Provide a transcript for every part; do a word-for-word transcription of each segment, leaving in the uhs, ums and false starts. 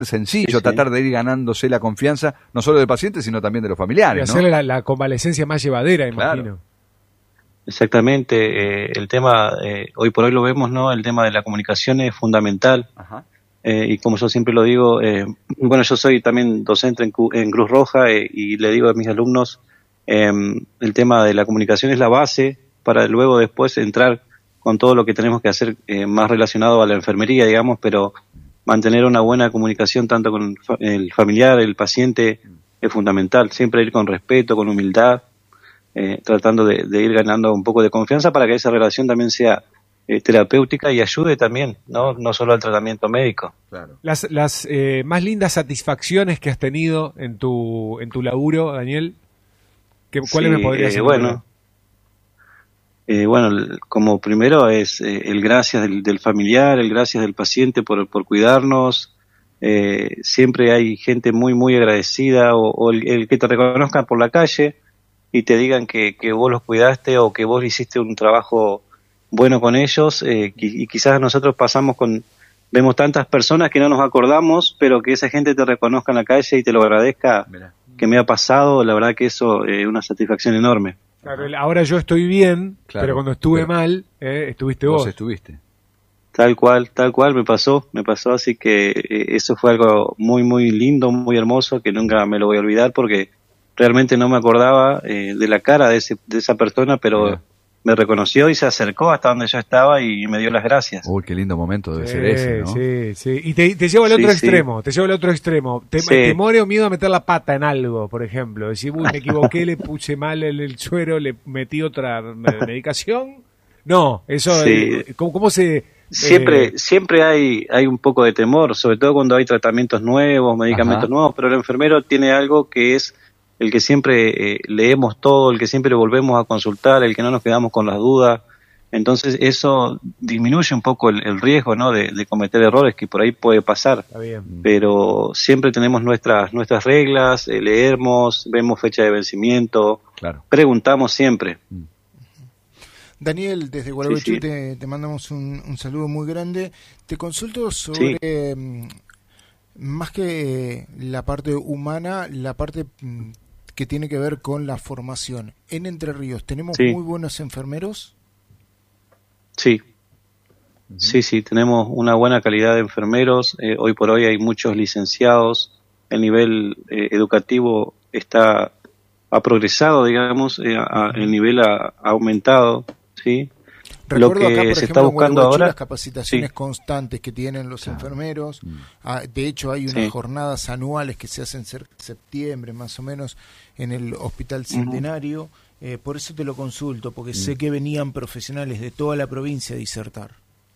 sencillo, sí, sí. tratar de ir ganándose la confianza, no solo del paciente, sino también de los familiares, Y ¿no? hacerle la, la convalecencia más llevadera, imagino. Claro. Exactamente, eh, el tema, eh, hoy por hoy lo vemos, ¿no? El tema de la comunicación es fundamental. Ajá. Eh, y como yo siempre lo digo, eh, bueno, yo soy también docente en, en Cruz Roja eh, y le digo a mis alumnos, eh, el tema de la comunicación es la base para luego después entrar con todo lo que tenemos que hacer eh, más relacionado a la enfermería, digamos, pero mantener una buena comunicación tanto con el familiar, el paciente, es fundamental. Siempre ir con respeto, con humildad, eh, tratando de, de ir ganando un poco de confianza para que esa relación también sea Eh, terapéutica y ayude también, no no solo al tratamiento médico. Claro. Las, las eh, más lindas satisfacciones que has tenido en tu en tu laburo, Daniel, ¿qué, ¿cuáles Sí, me podrías eh, enumerar? bueno, eh, bueno, como primero es eh, el gracias del, del familiar, el gracias del paciente por, por cuidarnos. Eh, siempre hay gente muy, muy agradecida, o, o el, el que te reconozcan por la calle y te digan que, que vos los cuidaste o que vos hiciste un trabajo bueno con ellos, eh, y quizás nosotros pasamos con, vemos tantas personas que no nos acordamos, pero que esa gente te reconozca en la calle y te lo agradezca. Mirá. Que me ha pasado, la verdad que eso es eh, una satisfacción enorme. Claro, ahora yo estoy bien, claro, pero cuando estuve pero mal, eh, estuviste vos. Vos estuviste. Tal cual, tal cual me pasó, me pasó, así que eh, eso fue algo muy, muy lindo, muy hermoso, que nunca me lo voy a olvidar, porque realmente no me acordaba eh, de la cara de, ese, de esa persona, pero Mirá. Me reconoció y se acercó hasta donde yo estaba y me dio las gracias. Uy, qué lindo momento debe sí, ser ese, ¿no? Sí, sí. Y te, te lleva al otro sí, extremo, sí. te lleva al otro extremo. Te, sí. Temor o miedo a meter la pata en algo, por ejemplo. Decir, uy, me equivoqué, le puse mal el, el suero, le metí otra medicación. No, eso, sí. eh, ¿cómo, cómo se...? Siempre, eh... siempre hay, hay un poco de temor, sobre todo cuando hay tratamientos nuevos, medicamentos Ajá. nuevos, pero el enfermero tiene algo que es el que siempre eh, leemos todo, el que siempre volvemos a consultar, el que no nos quedamos con las dudas. Entonces eso disminuye un poco el, el riesgo, ¿no? de, de cometer errores que por ahí puede pasar. Está bien. Pero siempre tenemos nuestras nuestras reglas, eh, leemos, vemos fecha de vencimiento, claro. preguntamos siempre. Mm. Daniel, desde Gualeguaychú sí, sí. te, te mandamos un, un saludo muy grande. Te consulto sobre, sí. más que la parte humana, la parte que tiene que ver con la formación. En Entre Ríos, ¿tenemos sí. muy buenos enfermeros? Sí, uh-huh. sí, sí, tenemos una buena calidad de enfermeros. Eh, hoy por hoy hay muchos licenciados. El nivel eh, educativo está ha progresado, digamos, eh, a, el nivel ha, ha aumentado, ¿sí? Recuerdo Lo que acá, por se ejemplo, está buscando ahora, las capacitaciones sí. constantes que tienen los claro. enfermeros. Mm. Ah, de hecho, hay unas sí. jornadas anuales que se hacen en septiembre, más o menos, en el Hospital Centenario. Uh-huh. Eh, por eso te lo consulto, porque mm. sé que venían profesionales de toda la provincia a disertar.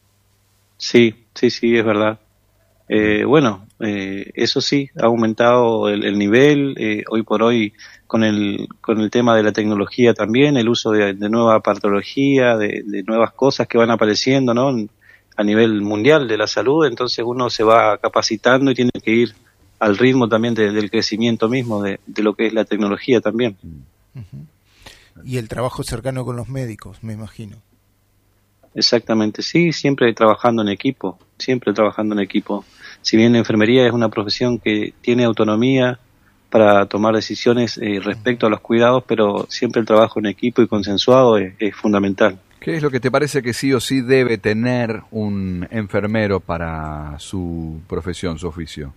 Sí, sí, sí, es verdad. Eh, bueno, eh, eso sí, ha aumentado el, el nivel. Eh, hoy por hoy, con el con el tema de la tecnología también, el uso de, de nueva patología, de, de nuevas cosas que van apareciendo, ¿no? A nivel mundial de la salud, entonces uno se va capacitando y tiene que ir al ritmo también de, del crecimiento mismo de, de lo que es la tecnología también. Uh-huh. Y el trabajo cercano con los médicos, me imagino. Exactamente, sí, siempre trabajando en equipo, siempre trabajando en equipo. Si bien la enfermería es una profesión que tiene autonomía para tomar decisiones eh, respecto a los cuidados, pero siempre el trabajo en equipo y consensuado es, es fundamental. ¿Qué es lo que te parece que sí o sí debe tener un enfermero para su profesión, su oficio?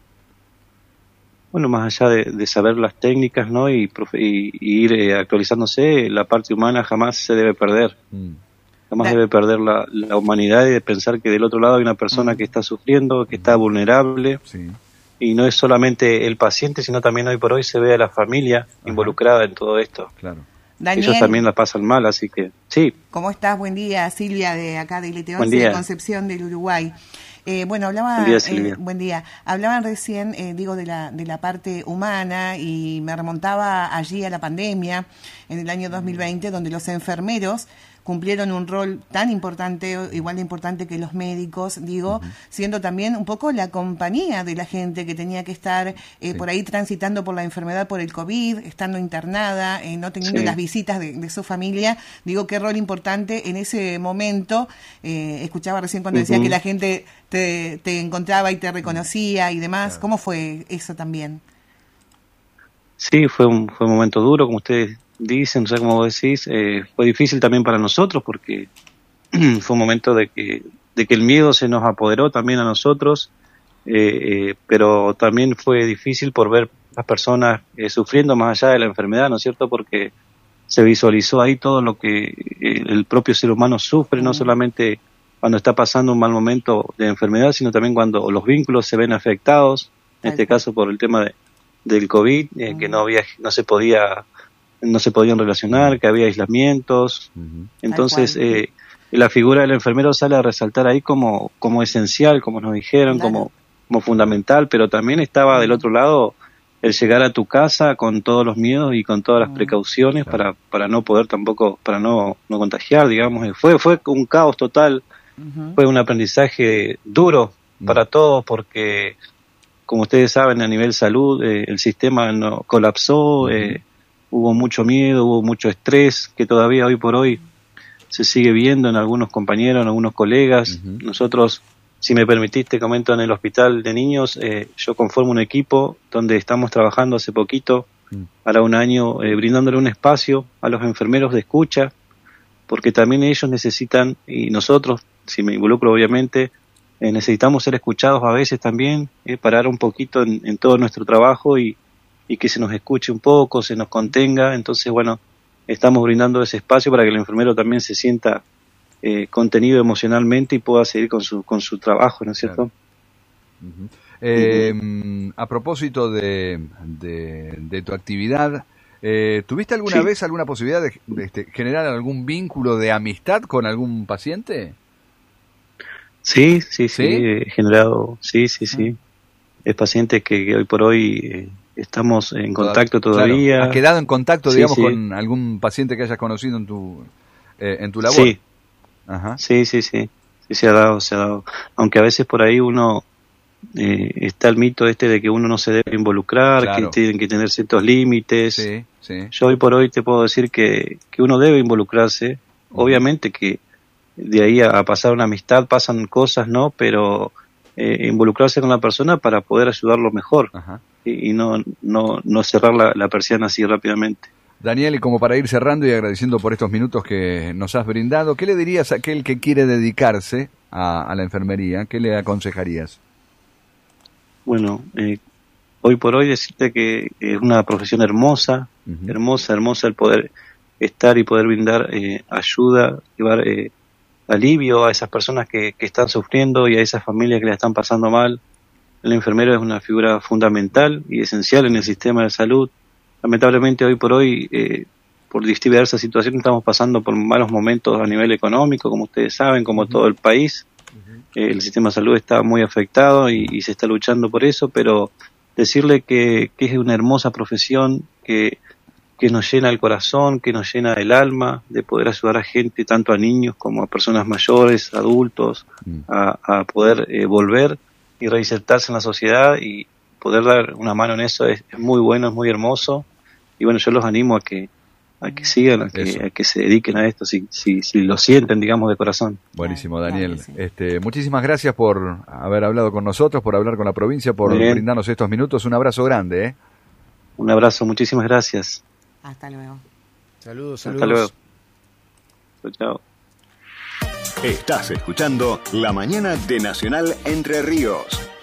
Bueno, más allá de, de saber las técnicas, ¿no? y, y, y ir eh, actualizándose, la parte humana jamás se debe perder. Mm. Jamás debe perder la, la humanidad y de pensar que del otro lado hay una persona que está sufriendo, que está vulnerable. Sí. Y no es solamente el paciente, sino también hoy por hoy se ve a la familia Ajá. involucrada en todo esto. Claro. Daniel, ellos también la pasan mal, así que sí. ¿Cómo estás? Buen día, Silvia de acá de I L T once, de Concepción del Uruguay. Eh, bueno, hablaba, buen día, Silvia. Eh, buen día. Hablaban recién, eh, digo, de la de la parte humana y me remontaba allí a la pandemia en el año dos mil veinte, donde los enfermeros cumplieron un rol tan importante, igual de importante que los médicos, digo, uh-huh. siendo también un poco la compañía de la gente que tenía que estar eh, sí. por ahí transitando por la enfermedad, por el COVID, estando internada, eh, no teniendo sí. las visitas de, de su familia. Digo, qué rol importante en ese momento. Eh, escuchaba recién cuando uh-huh. decía que la gente te, te encontraba y te reconocía y demás. Claro. ¿Cómo fue eso también? Sí, fue un, fue un momento duro, como ustedes dicen, no sé cómo vos decís. Eh, fue difícil también para nosotros porque fue un momento de que, de que el miedo se nos apoderó también a nosotros, eh, eh, pero también fue difícil por ver las personas eh, sufriendo más allá de la enfermedad, ¿no es cierto? Porque se visualizó ahí todo lo que el propio ser humano sufre, no solamente cuando está pasando un mal momento de enfermedad, sino también cuando los vínculos se ven afectados, en este caso por el tema de del COVID, eh, uh-huh. que no había, no se podía, no se podían relacionar, que había aislamientos. Uh-huh. Entonces, eh, la figura del enfermero sale a resaltar ahí como, como esencial, como nos dijeron, claro. como, como fundamental, pero también estaba del otro lado el llegar a tu casa con todos los miedos y con todas las uh-huh. precauciones claro. para, para no poder tampoco, para no, no contagiar, digamos. Fue, fue un caos total, uh-huh. fue un aprendizaje duro uh-huh. para todos porque, como ustedes saben, a nivel salud, eh, el sistema no, colapsó, uh-huh. eh, hubo mucho miedo, hubo mucho estrés, que todavía hoy por hoy se sigue viendo en algunos compañeros, en algunos colegas. Uh-huh. Nosotros, si me permitiste, comento en el hospital de niños, eh, yo conformo un equipo donde estamos trabajando hace poquito, uh-huh. para un año, eh, brindándole un espacio a los enfermeros de escucha, porque también ellos necesitan, y nosotros, si me involucro obviamente, Eh, necesitamos ser escuchados a veces también, eh, parar un poquito en, en todo nuestro trabajo y, y que se nos escuche un poco, se nos contenga. Entonces, bueno, estamos brindando ese espacio para que el enfermero también se sienta eh, contenido emocionalmente y pueda seguir con su con su trabajo, ¿no es cierto? Claro. Uh-huh. Eh, uh-huh. A propósito de, de, de tu actividad, eh, ¿tuviste alguna sí. vez alguna posibilidad de, de, de generar algún vínculo de amistad con algún paciente? Sí, sí, sí, ¿Sí? He generado, sí, sí, sí. Es paciente que, que hoy por hoy eh, estamos en contacto todavía. Claro. ¿Has quedado en contacto, sí, digamos, sí. con algún paciente que hayas conocido en tu eh, en tu labor? Sí. Ajá. Sí, sí, sí, sí, se ha dado, se ha dado. Aunque a veces por ahí uno, eh, está el mito este de que uno no se debe involucrar, claro. que tienen que tener ciertos límites. Sí, sí. Yo hoy por hoy te puedo decir que, que uno debe involucrarse, uh-huh. obviamente que de ahí a, a pasar una amistad pasan cosas, ¿no? Pero eh, involucrarse con la persona para poder ayudarlo mejor. Ajá. y, y no, no, no cerrar la, la persiana así rápidamente. Daniel, y como para ir cerrando y agradeciendo por estos minutos que nos has brindado, ¿qué le dirías a aquel que quiere dedicarse a, a la enfermería? ¿Qué le aconsejarías? Bueno, eh, hoy por hoy decirte que es una profesión hermosa, uh-huh. hermosa, hermosa el poder estar y poder brindar eh, ayuda, llevar eh, alivio a esas personas que, que están sufriendo y a esas familias que la están pasando mal. El enfermero es una figura fundamental y esencial en el sistema de salud. Lamentablemente hoy por hoy, eh, por diversas situaciones, estamos pasando por malos momentos a nivel económico, como ustedes saben, como uh-huh. todo el país. Uh-huh. Eh, el sistema de salud está muy afectado y, y se está luchando por eso, pero decirle que, que es una hermosa profesión, que que nos llena el corazón, que nos llena el alma, de poder ayudar a gente, tanto a niños como a personas mayores, adultos, mm. a, a poder eh, volver y reinsertarse en la sociedad y poder dar una mano en eso es, es muy bueno, es muy hermoso. Y bueno, yo los animo a que a que sigan, a que, a que se dediquen a esto, si, si, si lo sienten, digamos, de corazón. Buenísimo, Daniel. Claro, sí. este, muchísimas gracias por haber hablado con nosotros, por hablar con la provincia, por brindarnos estos minutos. Un abrazo grande. ¿eh? Un abrazo, muchísimas gracias. Hasta luego. Saludos, saludos. Hasta luego. Chao. Estás escuchando La Mañana de Nacional Entre Ríos.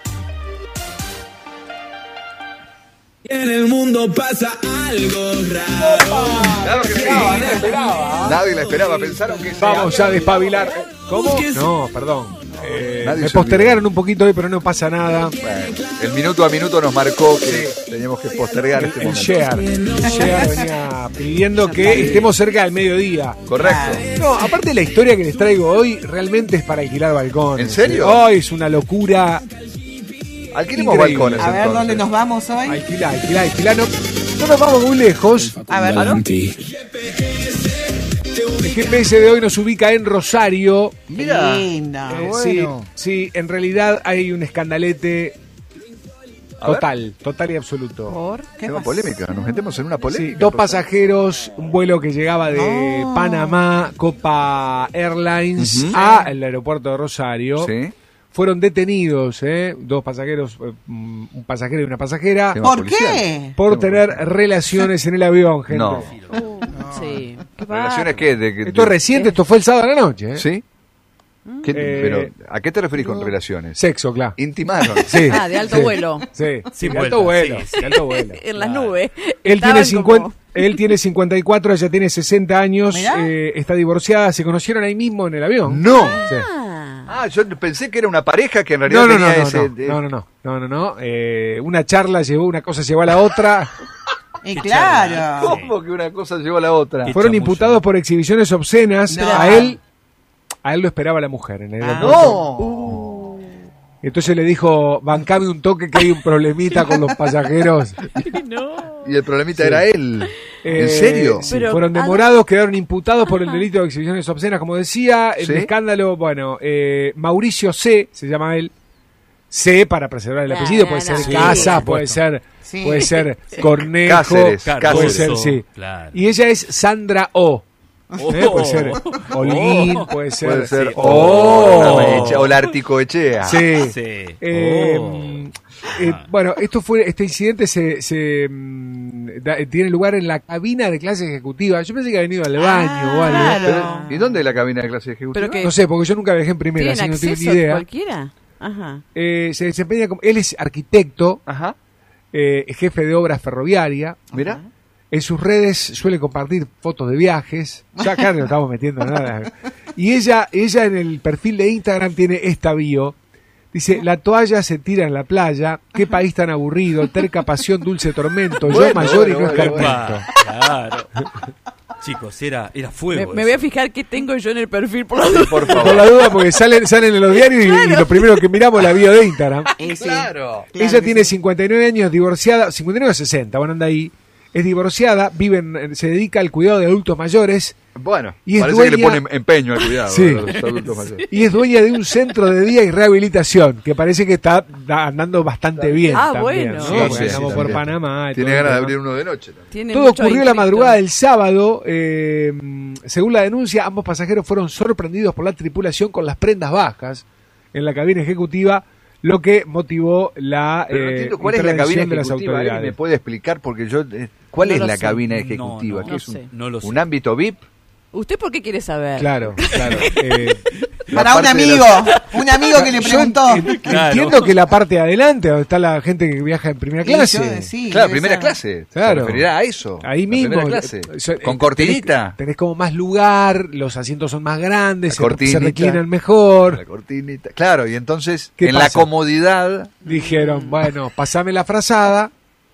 En el mundo pasa algo raro. Claro que sí. Nadie la esperaba. Nadie la esperaba. Pensaron que... Vamos ya a despabilar. ¿Cómo? No, perdón. Eh, me postergaron un poquito hoy, pero no pasa nada. Bueno, el minuto a minuto nos marcó que sí. teníamos que postergar el, este el momento. Share, el Share venía pidiendo que estemos cerca del mediodía. Correcto. No, aparte la historia que les traigo hoy realmente es para alquilar balcones. ¿En serio? Hoy es una locura. Alquilemos increíble. balcones. A ver, entonces. ¿dónde nos vamos hoy? Alquilá, alquilá, alquilá. No, no nos vamos muy lejos. A ver, ¿no? El G P S de hoy nos ubica en Rosario. Mira. Linda. Eh, bueno. sí, sí, en realidad hay un escandalete A ver. total, total y absoluto. ¿Por qué Tema pasó? polémica, nos metemos en una Sí, polémica. dos pasajeros, un vuelo que llegaba de No. Panamá, Copa Airlines, Ujú. a el aeropuerto de Rosario. Sí. Fueron detenidos, ¿eh? Dos pasajeros, eh, un pasajero y una pasajera, Tema ¿Por policial. qué? por tener relaciones en el avión, gente. No. Uh, sí. Qué ¿Relaciones bárbaro. qué? De, de- Esto es reciente, esto fue el sábado a la noche, ¿eh? ¿Sí? ¿Qué- Eh, pero, ¿a qué te referís con relaciones? Sexo, claro. Intimaron. Sí. Ah, de alto Sí. vuelo. Sí, Sin de alto vuelta, vuelo, sí, de alto vuelo. En las nubes. Él Estaban tiene, cincuenta, como- él tiene cincuenta y cuatro, ella tiene sesenta años, Mirá. eh, está divorciada, se conocieron ahí mismo en el avión. No. Sí. Ah. Ah, yo pensé que era una pareja que en realidad No, no, no, tenía no, ese... no, de- no, no, no, no, no, no. Eh, una charla llevó, una cosa llevó a la otra. Y claro. ¿Cómo que una cosa llevó a la otra? Qué Fueron chamuyo. imputados por exhibiciones obscenas. No. A él, a él lo esperaba la mujer en el Ah. aeropuerto. ¡No! Entonces le dijo, bancame un toque que hay un problemita con los pasajeros. Y el problemita era él. ¿En Eh, serio? sí, Pero, fueron ¿a demorados, quedaron imputados por el delito de exhibiciones obscenas, como decía. El ¿Sí? escándalo, bueno, eh, Mauricio C, se llama él. C para preservar el apellido, puede ser Claro. Casa, Sí, por puede ser, Sí. puede ser Cornejo, Cáceres, Claro, puede Cáceres. ser, eso, sí. claro. Y ella es Sandra O. Oh. ¿eh? Puede ser Olguín, puede ser. Puede ser... Sí. Oh. Oh. Eche- o la Articoechea. Sí. Sí. Eh, Oh. eh, bueno, esto fue, este incidente se, se mm, da- tiene lugar en la cabina de clase ejecutiva. Yo pensé que había venido al baño o algo. claro. Pero, ¿y dónde es la cabina de clase ejecutiva? Pero que No sé, porque yo nunca viajé en primera, ¿tienen así que no tengo acceso ni idea. cualquiera? Ajá. Eh, se desempeña como, él es arquitecto, Ajá. eh, jefe de obra ferroviaria. Mira. En sus redes suele compartir fotos de viajes. Ya acá no estamos metiendo nada. Y ella, ella en el perfil de Instagram tiene esta bio. Dice, la toalla se tira en la playa. Qué país tan aburrido. Terca pasión, dulce tormento. Yo Bueno, mayor y bueno, no bueno, escarmiento. Claro. Chicos, era, era Me, fuego. me eso. voy a fijar qué tengo yo en el perfil por la duda. Por Por favor. la duda, porque salen, salen en los diarios y, y lo primero que miramos es la bio de Instagram. Y sí. Claro. Claro Ella que tiene sí. cincuenta y nueve años, divorciada, cincuenta y nueve a sesenta, bueno, anda ahí. Es divorciada, vive en- se dedica al cuidado de adultos mayores Bueno, Y es parece que le dueña- ponen empeño al cuidado Sí. de los adultos mayores. y es dueña de un centro de día y rehabilitación, que parece que está da- andando bastante bien. Ah, también, bueno. ¿no? Sí, Porque sí, andamos sí, por también. Panamá. y Tiene todo el ganas de tema. abrir uno de noche también. Tiene Todo mucho ocurrió la inscripto. madrugada del sábado. eh, según la denuncia, ambos pasajeros fueron sorprendidos por la tripulación con las prendas bajas en la cabina ejecutiva, lo que motivó la Pero no eh, entiendo cuál es la cabina intervención de las ejecutiva. ¿Alguien me autoridades. puede explicar? Porque yo. eh, ¿Cuál No es lo la sé. cabina No, ejecutiva? no, ¿Qué no es un, sé. No lo sé. un ámbito V I P? ¿Usted por qué quiere saber? Claro, claro. eh, La Para un parte de amigo, la- un amigo que le yo preguntó. en- Claro. entiendo que la parte de adelante, donde está la gente que viaja en primera Y yo, clase. sí, Claro, debe primera ser. clase. Claro. Se referirá a eso. Ahí La mismo. primera clase. eh, so- eh, Con cortinita. Tenés, tenés como más lugar, los asientos son más grandes, La se, cortinita. se reclinan mejor. La cortinita. Claro, y entonces, ¿Qué en la pasa? comodidad. Dijeron, bueno, pasame la frazada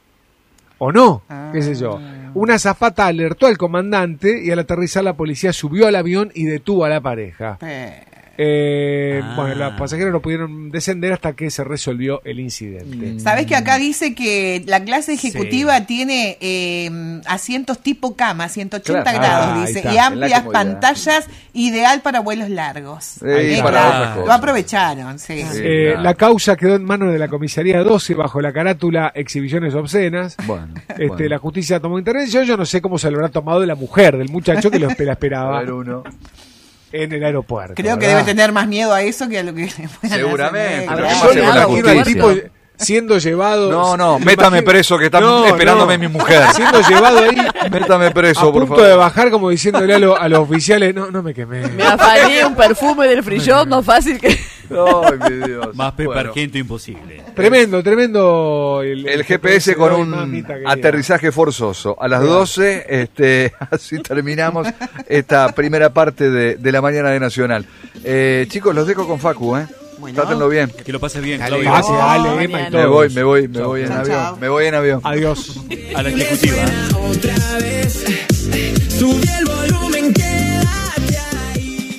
o no, qué sé yo. Una azafata alertó al comandante y al aterrizar la policía subió al avión y detuvo a la pareja. Eh, Eh, Ah. Bueno, los pasajeros no pudieron descender hasta que se resolvió el incidente. ¿Sabés que acá dice que la clase ejecutiva tiene eh, asientos tipo cama, ciento ochenta Claro. grados, Ah, ahí dice, está, y en la amplias comodidad. pantallas, ideal para vuelos largos? Eh, y para claro. otras cosas. Lo aprovecharon, sí. Sí. Eh, claro. La causa quedó en manos de la comisaría doce bajo la carátula exhibiciones obscenas. Bueno, Este, bueno. La justicia tomó intervención. Yo no sé cómo se lo habrá tomado de la mujer, del muchacho que lo espe- la A esperaba ver uno. en el aeropuerto. Creo que ¿verdad? debe tener más miedo a eso que a lo que le puedan Seguramente, hacer. pero Habrá ¿qué Yo pasa me con la imagino al justicia? tipo siendo llevado. No, no, me métame imagino- preso que está No, esperándome no. mi mujer. Siendo llevado ahí Métame preso, a por punto favor. de bajar, como diciéndole a, lo- a los oficiales: no, no me quemé. Me afané un perfume del free shop más fácil que... Ay, mi Dios. Más Pepe Bueno, Argento imposible. Tremendo, tremendo. El, el G P S con Ay, un mamita querida. aterrizaje forzoso. A las doce, este, así terminamos esta primera parte de, de la mañana de Nacional. Eh, chicos, los dejo con Facu, ¿eh? Bueno. Trátenlo bien. Que lo pase bien, Dale, Claudio. gracias, Oh, Ale, Emma y mañana. todos. Me voy, me voy, me Chau. voy en Chau, avión. chau. Me voy en avión. Adiós. A la ejecutiva. Otra vez, subí el volumen, quédate ahí.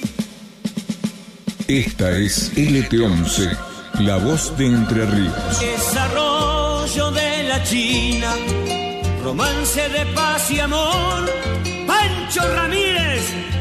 Esta es L T once, la voz de Entre Ríos. Desarrollo de la China, romance de paz y amor, pan Pancho Ramírez.